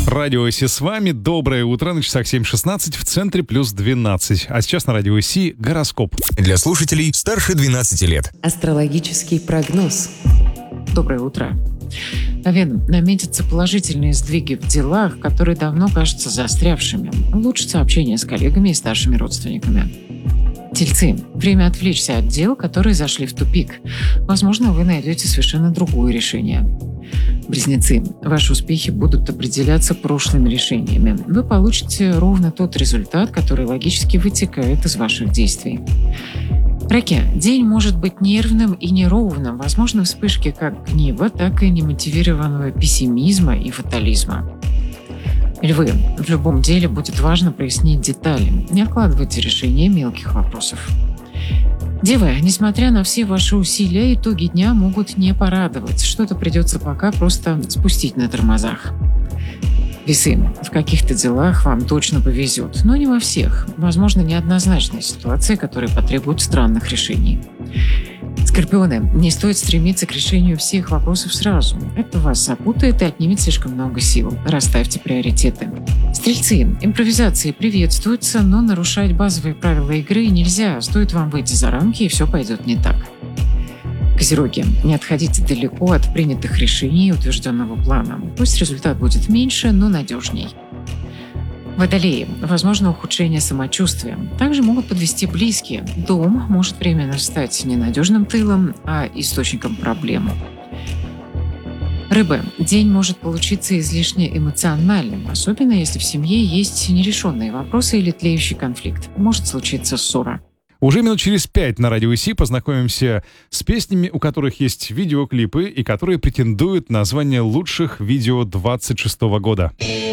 Радио Си с вами. Доброе утро. На часах 7:16, в центре плюс 12. А сейчас на Радио Си гороскоп. Для слушателей старше 12 лет. Астрологический прогноз. Доброе утро. Овен, наметятся положительные сдвиги в делах, которые давно кажутся застрявшими. Улучшится общение с коллегами и старшими родственниками. Тельцы, время отвлечься от дел, которые зашли в тупик. Возможно, вы найдете совершенно другое решение. Близнецы, ваши успехи будут определяться прошлыми решениями. Вы получите ровно тот результат, который логически вытекает из ваших действий. Раки, день может быть нервным и неровным. Возможны вспышки как гнева, так и немотивированного пессимизма и фатализма. Львы, в любом деле будет важно прояснить детали. Не откладывайте решение мелких вопросов. Девы, несмотря на все ваши усилия, итоги дня могут не порадовать. Что-то придется пока просто спустить на тормозах. Весы, в каких-то делах вам точно повезет, но не во всех. Возможно, неоднозначные ситуации, которые потребуют странных решений. Скорпионы, не стоит стремиться к решению всех вопросов сразу. Это вас запутает и отнимет слишком много сил. Расставьте приоритеты. Стрельцы, импровизации приветствуются, но нарушать базовые правила игры нельзя. Стоит вам выйти за рамки, и все пойдет не так. Козероги, не отходите далеко от принятых решений и утвержденного плана. Пусть результат будет меньше, но надежней. Водолеи, возможно ухудшение самочувствия. Также могут подвести близкие. Дом может временно стать ненадежным тылом, а источником проблем. Рыбы, день может получиться излишне эмоциональным, особенно если в семье есть нерешенные вопросы или тлеющий конфликт. Может случиться ссора. Уже минут через 5 на Радио Си познакомимся с песнями, у которых есть видеоклипы и которые претендуют на звание лучших видео 26 года.